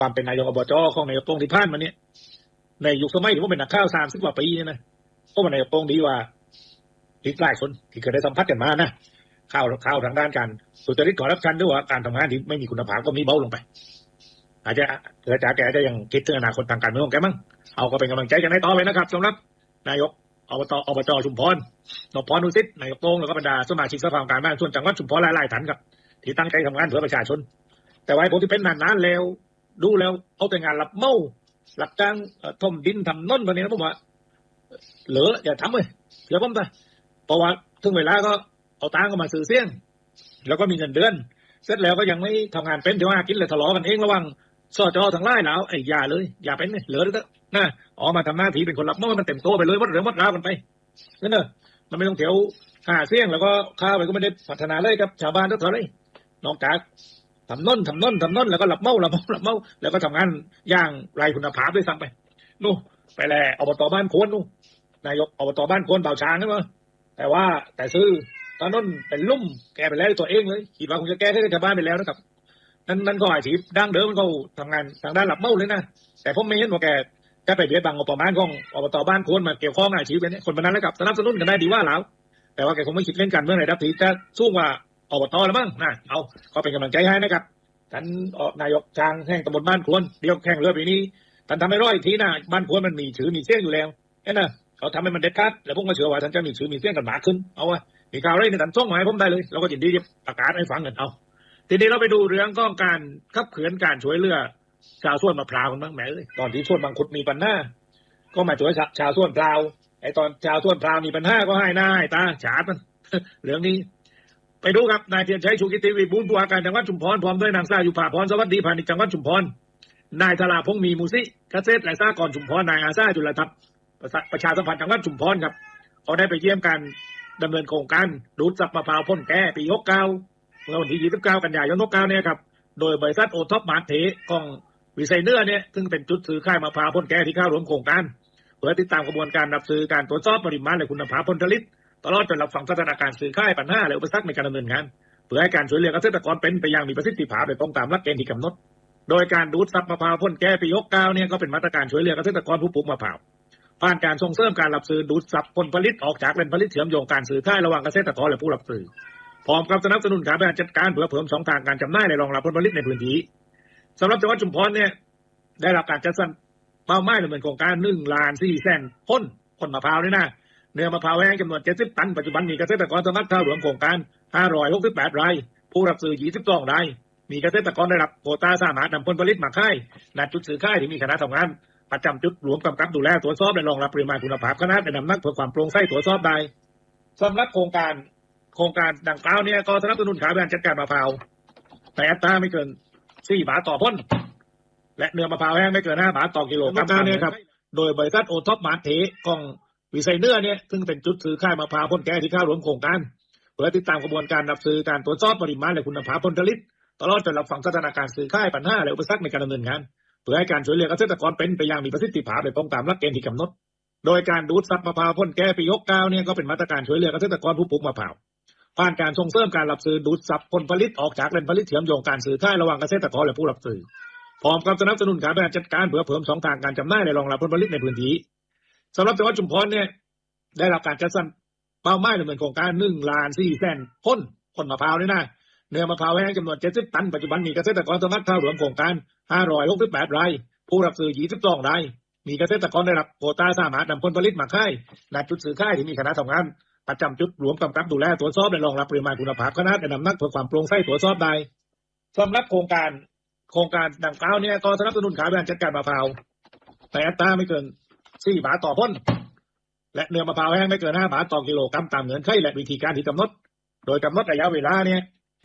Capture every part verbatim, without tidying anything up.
ความเป็นนายกอบจของนายกโป้งที่ผ่านมาเนี่ยในยุคสมัยที่ผมเป็นนักข่าวสามสิบกว่าปีเนี่ยนะก็ว่านายกโป้งดีว่าอีกหลายคนที่เคยได้สัมผัสกันมานะข่าวข่าวทางด้านการสุจริตคอร์รัปชันด้วยว่าการทำงานที่ไม่มีคุณภาพก็มีเบาลงไปอาจจะเกิดจากแกจะยังคิดถึงอนาคตทางการเมืองของแกมั้งเอาก็เป็นกำลังใจกันให้ต่อไปนะครับสำหรับนายกอบตอบจชุมพรนพพรนุสิทธิ์นายกโป้งแล้วก็บรรดาสมาชิกสภาองค์การบริหารส่วนจังหวัดชุมพรหลายๆท่านครับที่ตั้งใจทำงานเพื่อประชาชนแต่ว่าผมที่เป็นนานๆแล้วดูแล้วเอาแต่งานรับเมาหลักจ้างทมดินทำน้นแบบนี้นะผมว่าเหลืออย่าทำเลยเดี๋ยวผมจะเพราะว่าถึงเวลาก็เอาตังก็มาซื้อเสี่ยงแล้วก็มีเงินเดือนเสร็จแล้วก็ยังไม่ทำงานเป็นเดี๋ยวว่ากินเลยทะเลาะกันเองระหว่างสจทางไล่แล้วไอ้อย่าเลยอย่าเป็นเลยเหลือเลยนะออกมาทำหน้าที่เป็นคนรับเมามันเต็มโตไปเลยวัดเรื่องวัดราวกันไปนั่นเนอะมันไม่ต้องเถียวหาเสี่ยงแล้วก็ข้าวไปก็ไม่ได้พัฒนาเลยครับชาวบ้านทุกท่านเลยนอกจากทำน้นทำน้นทำน้นแล้วก็หลับเมาหลับเมาหลับเมาแล้วก็ทำงานย่างไรคุณภาพด้วยซ้ำไปนู่ไปแหละอบตบ้านโคนนู่นายกอบตบ้านโคนเบาช้างนั่นมั้งแต่ว่าแต่ซื้อตอนนั้นเป็นลุ่มแกไปแล้วตัวเองเลยคิดว่าคงจะแก้ให้ชาวบ้านไปแล้วนะครับนั่นนั่นก็อาชีพดั้งเดิมมันก็ทำงานทางด้านหลับเมาเลยนะแต่ผมไม่เห็นว่าแกจะไปเบียดบังอบตบ้านของอบตบ้านโคนมาเกี่ยวข้องอาชีพนี้คนพนันแล้วกับสนับสนุนกันได้ดีว่าแล้วแต่ว่าแกคงไม่คิดเล่นกันเมื่อไหร่ดับทีจะสู้ว่าอบตแล้วมั้งนะเอาก็เป็นกำลังใจให้นะครับท่านนายกจางแห่งตำบลบ้านควรเดี๋ยวแข่งเรือปีนี้ท่านทำให้ร้อยทีนะบ้านควรมันมีชื่อมีเสี้ยงอยู่แล้วเนี่ยนะเขาทำให้มันเด็ดขาดแล้วพวกมาเชื่อว่าท่านจะมีชื่อมีเสี้ยงกันมากขึ้นเอาวะมีข่าวอะไรในท่านส่งมาให้ผมได้เลยเราก็ยินดีจะประกาศให้ฟังกันเอาทีนี้เราไปดูเรื่องก้องการขับเขือนการช่วยเรือชาวส่วนมะพร้าวกันบ้างแหมเลยตอนที่ส่วนบางขุดมีปัญหาก็มาช่วยชาวส่วนพร้าวไอ้ตอนชาวส่วนพร้าวมีปัญหาก็ให้หน้าให้ตาฉาดมันเรื่องนี้ไปดูครับนายเทียนชัยชูกิติวิบูลย์ผู้ว่าการจังหวัดชุมพรพร้อมด้วยนางสาวยุภาพรสวัสดีพาณิชย์จังหวัดชุมพรนายธราพงษ์มีมูสิเกษตรและสหกรณ์ชุมพรนายอาซาจุลทัพประชาสัมพันธ์จังหวัดชุมพรครับเขาได้ไปเยี่ยมการดำเนินโครงการดูดซับมะพร้าวพ่นแก่ปีหกเก้าเมื่อวันที่ยี่สิบเก้ากันยายนหกเก้าเนี่ยครับโดยบริษัทโอท็อปมาร์เทของวิสัยเนื้อเนี่ยซึ่งเป็นจุดซื้อค่ายมะพร้าวพ่นแก่ที่เข้าร่วมโครงการเพื่อติดตามกระบวนการรับซื้อการตรวจสอบปริมาณและคุณภาพผลผลิตตลอดจนรับฟังสถานการณ์ซื้อค่ายปัญหาและอุปสรรคในการดำเนินงานเพื่อให้การช่วยเหลือเกษตรกรเป็นไปอย่างมีประสิทธิภาพและตรงตามหลักเกณฑ์ที่กำหนดโดยการดูดซับมะพร้าวพ่นแก่ปีหกเก้าเนี่ยก็เป็นมาตรการช่วยเหลือเกษตรกรผู้ปลูกมะพร้าวผ่านการส่งเสริมการรับซื้อดูดซับผลผลิตออกจากแหล่งผลิตเชื่อมโยงการซื้อค่ายระหว่างเกษตรกรและผู้รับซื้อพร้อมกับสนับสนุนการบริหารจัดการเพื่อเพิ่มช่องทางการจำหน่ายและรองรับผลผลิตในพื้นที่สำหรับจังหวัดชุมพรเนี่ยได้รับการจัดสรรเป้าหมายดำเนินโครงการหนึ่งล้านสี่แสนพ่นพ่นมะพร้าวนี่นะเนื้อมะพร้าวแห้งจำนวนเจ็ดสิบตันปัจจุบันมีเกษตรกรสมัครเข้าร่วมโครงการห้าร้อยหกสิบแปดรายผู้รับซื้อยี่สิบสองรายมีเกษตรกรได้รับโควต้าสามารถนำผลผลิตมาขายณจุดซื้อขายที่มีคณะทำงานประจำจุดรวมกำกับดูแลตรวจสอบและรองรับปริมาณคุณภาพคณะและนำนักเพื่อความโปร่งใสตรวจสอบได้สำหรับโครงการโครงการดังกล่าวเนี่ยก็สนับสนุนขายบริหารจัดการมะพร้าวแต่อัตราไม่เกินสี่บาทต่อพ่นและเนื้อมะพร้าวแห้งไม่เกินห้าบาทต่อกิโลกรัมเนี่ยครับโดยบริษัทโอท็อปมาร์เทของวิสัยเนื้อเนี่ยซึ่งเป็นจุดซื้อขายมะพร้าวพ่นแก่ที่เข้าร่วมโครงการเพื่อติดตามกระบวนการรับซื้อการตรวจสอบปริมาณและคุณภาพผลผลิตตลอดจนรับฟังสถานการณ์ซื้อขายปัญหาและอุปสรรคในการดำเนินงานเพื่อให้การช่วยเหลือเกษตรกรเป็นไปอย่างมีประสิทธิภาพและตรงตามหลักเกณฑ์ที่กำหนดโดยการดูดซับมะพร้าวพ่นแก่ปีหกเก้าเนี่ยก็เป็นมาตรการช่วยเหลือเกษตรกรผู้ปลูกมะพร้าวผ่านการส่งเสริมการรับซื้อดูดซับผลผลิตออกจากแหล่งผลิตเชื่อมโยงการซื้อขายระหว่างเกษตรกรและผู้รับซื้อพร้อมกับสนับสนุนการบริหารจัดการเพื่อเพิ่มช่องทางการจำหน่ายและรองรับผลผลิตในพื้นที่สำหรับจังหวัดชุมพรเนี่ยได้รับการจัดสรรเป้าหมายดำเนินโครงการหนึ่งล้านสี่แสนพ่นพ่นมะพร้าวนี่นะเนื้อมะพร้าวแห้งจำนวนเจ็ดสิบตันปัจจุบันมีเกษตรกรสมัครเข้าร่วมโครงการห้าร้อยหกสิบแปดรายผู้รับซื้อยี่สิบสองรายมีเกษตรกรได้รับโควต้าสามารถนำผลผลิตมาขายณจุดซื้อขายที่มีคณะทำงานประจำจุดรวมกำกับดูแลตรวจสอบและรองรับปริมาณคุณภาพคณะและนำนักเพื่อความโปร่งใสตรวจสอบได้สำหรับโครงการโครงการดังกล่าวเนี่ยก็สนับสนุนขายบริหารจัดการมะพร้าวแต่อัตราไม่เกินสี่บาทต่อพ่นและเนื้อมะพร้าวแห้งไม่เกินห้าบาทต่อกิโลกรัมตามเงื่อนไขและวิธีการที่กำหนดโดยกำหนดระยะเวลาเนี่ย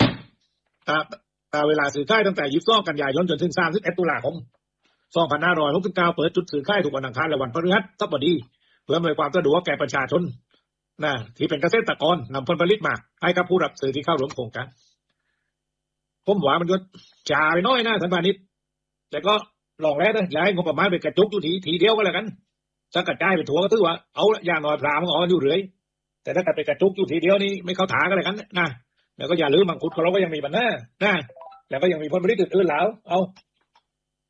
เวลาซื้อขายตั้งแต่ยี่สิบสองกันยายนจนถึงสามสิบเอ็ดตุลาคมสองพันห้าร้อยหกสิบเก้าเปิดจุดซื้อขายทุกวันอังคารและวันพฤหัสบดีเพื่ออำนวยความสะดวกแก่ประชาชนนะที่เป็นเกษตรกรนำผลผลิตมาให้กับผู้รับซื้อที่เข้าร่วมโครงการผมว่ามันก็จ่าไปน้อยนะท่านพาณิชย์แต่ก็ลองแล้วนะย้ายงบประมาณไปกระจุกอยู่ทีทีเดียวก็แล้วกันถ้ากระจายไปถั่วก็ถือว่าเอาอย่างน้อยพรามมันออกอยู่เรื่อยแต่ถ้าเกิดไปกระจุกอยู่ทีเดียวนี่ไม่เข้าถากันเลยกันนะแล้วก็อย่าลืมมังคุดของเราก็ยังมีปัญหานะแล้วก็ยังมีผลผลิตอื่นๆแล้วเอา